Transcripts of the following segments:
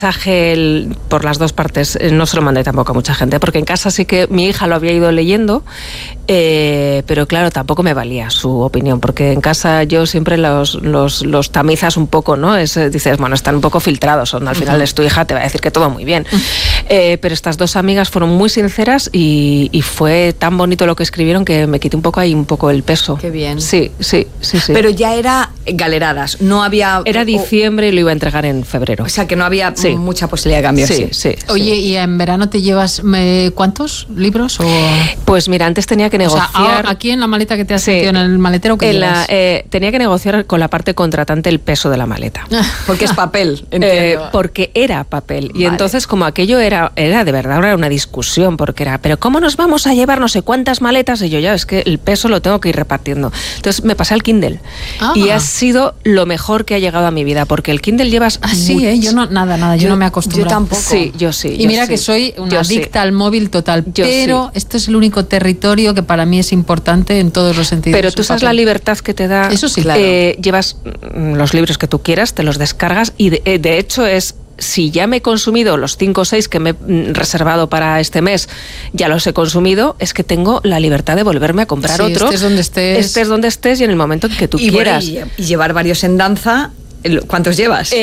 por las dos partes, no se lo mandé tampoco a mucha gente, porque en casa sí que mi hija lo había ido leyendo, pero claro, tampoco me valía su opinión, porque en casa yo siempre los tamizas un poco, ¿no? Dices, bueno, están un poco filtrados, al final es tu hija, te va a decir que todo muy bien. Pero estas dos amigas fueron muy sinceras y fue tan bonito lo que escribieron que me quité un poco el peso. Qué bien. Sí. Pero ya era galeradas, no había... Era diciembre y lo iba a entregar en febrero. O sea, que no había mucha posibilidad de cambio. Sí. Oye, ¿y en verano te llevas cuántos libros? Pues mira, antes tenía que negociar... O sea, aquí en la maleta que te has metido en el maletero, ¿qué llevas? Tenía que negociar con la parte contratante el peso de la maleta. Porque es papel, entiendo. Porque era papel. Y entonces, como aquello era de verdad, era una discusión, porque era, pero ¿cómo nos vamos a llevar no sé cuántas maletas? Y yo, es que el peso lo tengo que ir repartiendo. Entonces me pasé al Kindle. Y ha sido lo mejor que ha llegado a mi vida, porque el Kindle llevas... yo nada, yo no me acostumbro. Yo tampoco. Sí, yo sí. Y mira que soy una adicta al móvil total, pero este es el único territorio que para mí es importante en todos los sentidos. Pero tú sabes la libertad que te da. Eso sí, claro. Llevas los libros que tú quieras, te los descargas y de hecho es... Si ya me he consumido los 5 o 6 que me he reservado para este mes, ya los he consumido, es que tengo la libertad de volverme a comprar otro. Estés donde estés y en el momento en que tú quieras. Bueno, y llevar varios en danza. ¿Cuántos llevas?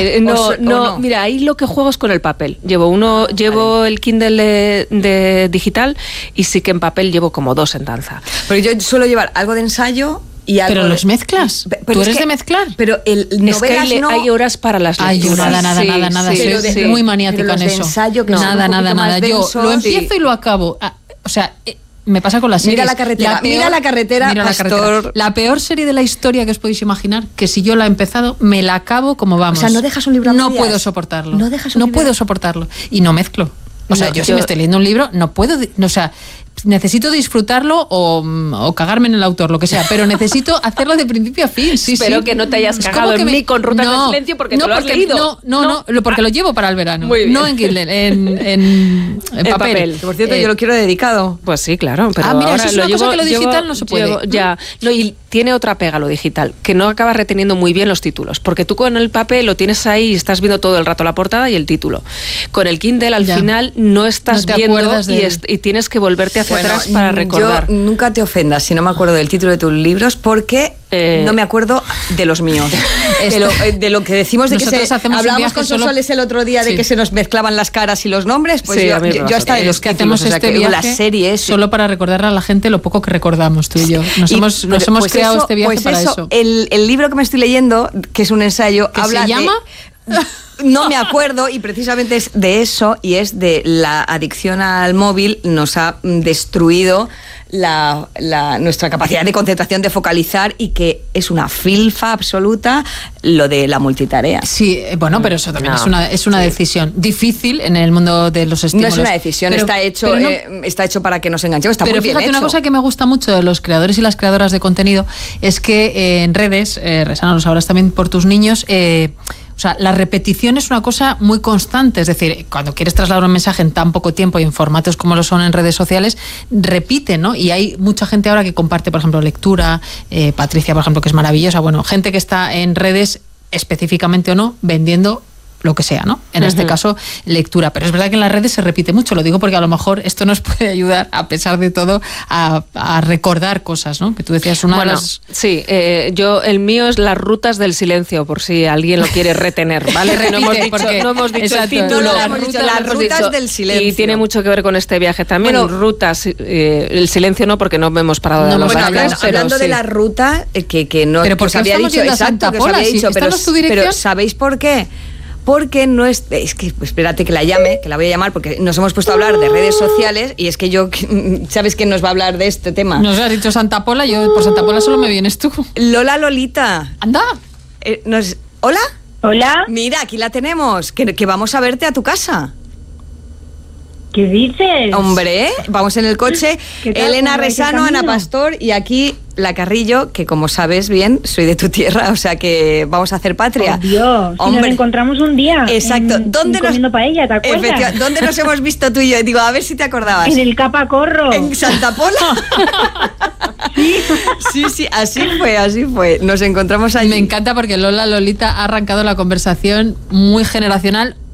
No, mira, ahí lo que juego es con el papel. Llevo el Kindle de digital y sí que en papel llevo como 2 en danza. Pero yo suelo llevar algo de ensayo y algo. ¿Pero los mezclas? Pero ¿Tú eres de mezclar? Pero novelas no. Hay horas para las lecturas. Nada. Soy muy maniática en eso. Ensayo, que nada. Yo lo empiezo y lo acabo. O sea... Me pasa con la serie. Mira la carretera, Pastor. La peor serie de la historia que os podéis imaginar, que si yo la he empezado, me la acabo como vamos. O sea, no dejas un libro a medias. No puedo soportarlo. No puedo soportarlo. Y no mezclo. O sea, yo si me estoy leyendo un libro, no puedo... O sea, necesito disfrutarlo o cagarme en el autor, lo que sea, pero necesito hacerlo de principio a fin. Espero que no te hayas cagado en mí con Rutas del Silencio porque te lo has leído. No, porque lo llevo para el verano. No en Kindle, en papel. Por cierto, yo lo quiero dedicado. Pues sí, claro. Pero mira, eso es una cosa que lo digital no se puede. Y tiene otra pega lo digital, que no acabas reteniendo muy bien los títulos, porque tú con el papel lo tienes ahí y estás viendo todo el rato la portada y el título. Con el Kindle al final no estás viendo y tienes que volverte hacia atrás para recordar. Yo nunca te ofendas si no me acuerdo del título de tus libros, porque no me acuerdo de los míos. de lo que decimos de nosotros que hablábamos con Sonsoles el otro día de que se nos mezclaban las caras y los nombres, pues yo hasta de los que hacemos este viaje las series solo para recordarle a la gente lo poco que recordamos tú y yo. Nos hemos creado este viaje para eso. El libro que me estoy leyendo, que es un ensayo, habla ¿se llama? No me acuerdo, y precisamente es de eso, y es de la adicción al móvil. Nos ha destruido nuestra capacidad de concentración, de focalizar, y que es una filfa absoluta lo de la multitarea. Sí, bueno, pero eso también es una decisión difícil en el mundo de los estímulos. No es una decisión, está hecho para que nos enganchemos, está muy bien hecho. Pero fíjate, una cosa que me gusta mucho de los creadores y las creadoras de contenido es que en redes, Resana, lo sabrás también por tus niños, o sea, la repetición es una cosa muy constante, es decir, cuando quieres trasladar un mensaje en tan poco tiempo y en formatos como lo son en redes sociales, repite, ¿no? Y hay mucha gente ahora que comparte, por ejemplo, lectura, Patricia, por ejemplo, que es maravillosa, bueno, gente que está en redes específicamente o no, vendiendo lo que sea, ¿no? En este caso, lectura. Pero es verdad que en las redes se repite mucho, lo digo porque a lo mejor esto nos puede ayudar, a pesar de todo, a recordar cosas, ¿no? Que tú decías Sí, el mío es Las Rutas del Silencio, por si alguien lo quiere retener, ¿vale? No hemos dicho el título. Las Rutas del Silencio. Y tiene mucho que ver con este viaje también. Bueno, rutas, el silencio no, porque no hemos parado de los hablando de la ruta, que no... Pero porque había dicho, exacto, que os había dicho, pero ¿sabéis por qué? Porque no es que, espérate que la llame, que la voy a llamar, porque nos hemos puesto a hablar de redes sociales y es que yo, ¿sabes quién nos va a hablar de este tema? Nos has dicho Santa Pola, yo por Santa Pola solo me vienes tú. Lolita. Anda. ¿Hola? Hola. Mira, aquí la tenemos, que vamos a verte a tu casa. ¿Qué dices? Hombre, vamos en el coche. Elena Resano, Ana Pastor y aquí la Carrillo, que como sabes bien, soy de tu tierra, o sea que vamos a hacer patria. Oh, Dios, si nos encontramos un día. Exacto. Comiendo paella, ¿te acuerdas? ¿Dónde nos hemos visto tú y yo? Digo, a ver si te acordabas. En el Capacorro. ¿En Santa Pola? Sí, así fue. Nos encontramos allí. Me encanta porque Lolita ha arrancado la conversación muy generacional.